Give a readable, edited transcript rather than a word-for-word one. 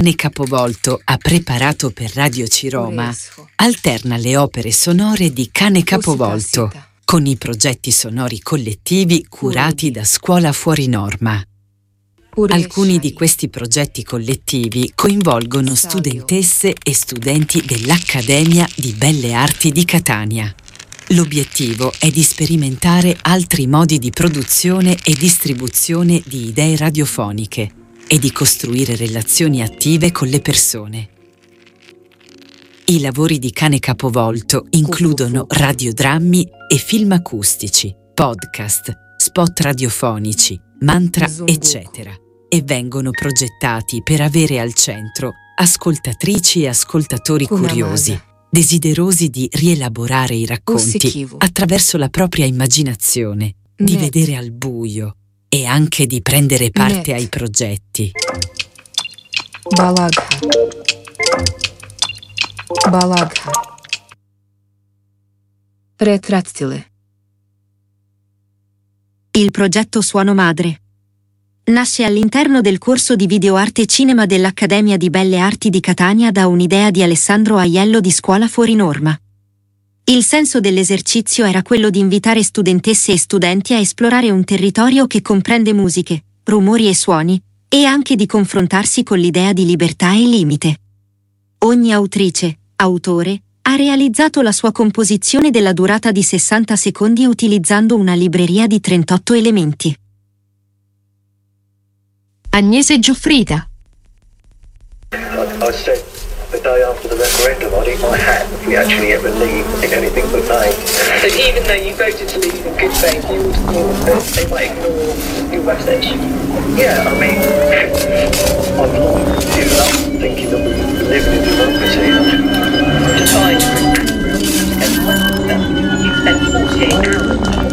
Cane Capovolto ha preparato per Radio Ciroma alterna le opere sonore di Cane Capovolto con i progetti sonori collettivi curati da Scuola Fuori Norma. Alcuni di questi progetti collettivi coinvolgono studentesse e studenti dell'Accademia di Belle Arti di Catania. L'obiettivo è di sperimentare altri modi di produzione e distribuzione di idee radiofoniche e di costruire relazioni attive con le persone. I lavori di Cane Capovolto includono radiodrammi e film acustici, podcast, spot radiofonici, mantra, eccetera, e vengono progettati per avere al centro ascoltatrici e ascoltatori curiosi, desiderosi di rielaborare i racconti attraverso la propria immaginazione, di vedere al buio e anche di prendere parte ai progetti. Baladha. Retrattile. Il progetto Suono Madre nasce all'interno del corso di videoarte e cinema dell'Accademia di Belle Arti di Catania da un'idea di Alessandro Aiello di Scuola Fuori Norma. Il senso dell'esercizio era quello di invitare studentesse e studenti a esplorare un territorio che comprende musiche, rumori e suoni, e anche di confrontarsi con l'idea di libertà e limite. Ogni autrice, autore, ha realizzato la sua composizione della durata di 60 secondi utilizzando una libreria di 38 elementi. Agnese Giuffrida. I said the day after the referendum I'd eat my hat if we actually ever leave in anything but name. But even though you voted to leave in good faith, they might ignore your message. Yeah, I mean, I've long given up thinking that we live in a democracy. To find you spent 48 hours